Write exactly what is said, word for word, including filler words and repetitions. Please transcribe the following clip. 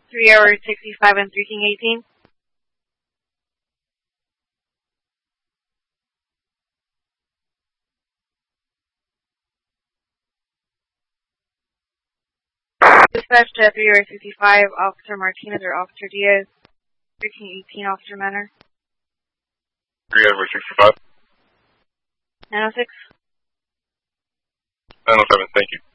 three hours sixty-five and three King eighteen. Dispatch to three hours sixty-five, Officer Martinez or Officer Diaz, three King eighteen, Officer Manor. three hours sixty-five. nine oh six. nine oh seven, thank you.